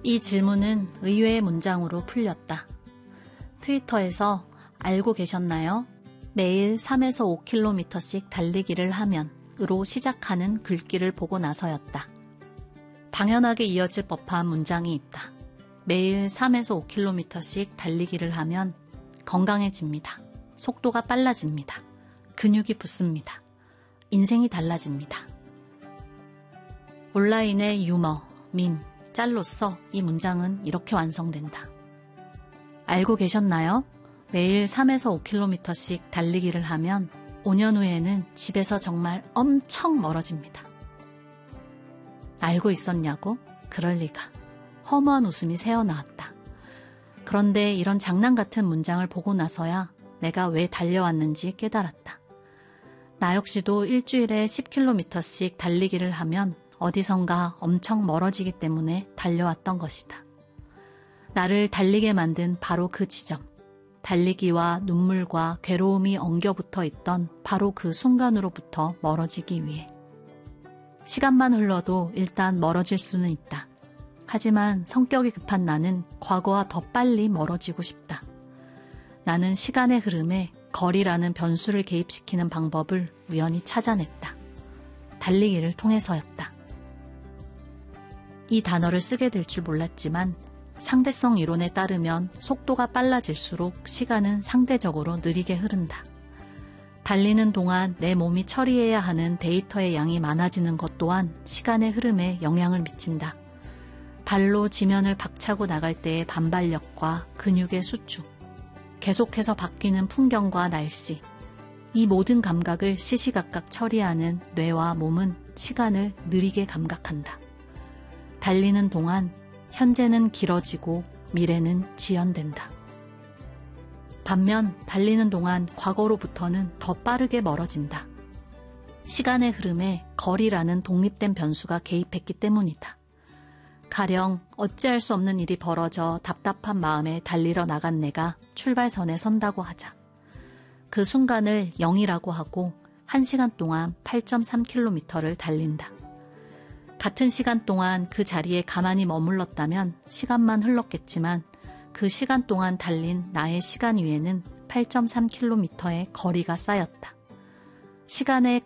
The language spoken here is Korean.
이 질문은 의외의 문장으로 풀렸다. 트위터에서 알고 계셨나요? 매일 3에서 5km씩 달리기를 하면 으로 시작하는 글귀를 보고 나서였다. 당연하게 이어질 법한 문장이 있다. 매일 3에서 5km씩 달리기를 하면 건강해집니다. 속도가 빨라집니다. 근육이 붙습니다. 인생이 달라집니다. 온라인의 유머, 밈, 짤로서 이 문장은 이렇게 완성된다. 알고 계셨나요? 매일 3에서 5km씩 달리기를 하면 5년 후에는 집에서 정말 엄청 멀어집니다. 알고 있었냐고? 그럴 리가. 허무한 웃음이 새어나왔다. 그런데 이런 장난 같은 문장을 보고 나서야 내가 왜 달려왔는지 깨달았다. 나 역시도 일주일에 10km씩 달리기를 하면 어디선가 엄청 멀어지기 때문에 달려왔던 것이다. 나를 달리게 만든 바로 그 지점, 달리기와 눈물과 괴로움이 엉겨붙어 있던 바로 그 순간으로부터 멀어지기 위해. 시간만 흘러도 일단 멀어질 수는 있다. 하지만 성격이 급한 나는 과거와 더 빨리 멀어지고 싶다. 나는 시간의 흐름에 거리라는 변수를 개입시키는 방법을 우연히 찾아냈다. 달리기를 통해서였다. 이 단어를 쓰게 될 줄 몰랐지만 상대성 이론에 따르면 속도가 빨라질수록 시간은 상대적으로 느리게 흐른다. 달리는 동안 내 몸이 처리해야 하는 데이터의 양이 많아지는 것 또한 시간의 흐름에 영향을 미친다. 발로 지면을 박차고 나갈 때의 반발력과 근육의 수축, 계속해서 바뀌는 풍경과 날씨, 이 모든 감각을 시시각각 처리하는 뇌와 몸은 시간을 느리게 감각한다. 달리는 동안 현재는 길어지고 미래는 지연된다. 반면 달리는 동안 과거로부터는 더 빠르게 멀어진다. 시간의 흐름에 거리라는 독립된 변수가 개입했기 때문이다. 가령 어찌할 수 없는 일이 벌어져 답답한 마음에 달리러 나간 내가 출발선에 선다고 하자. 그 순간을 0이라고 하고 1시간 동안 8.3km를 달린다. 같은 시간 동안 그 자리에 가만히 머물렀다면 시간만 흘렀겠지만 그 시간 동안 달린 나의 시간 위에는 8.3km의 거리가 쌓였다. 시간의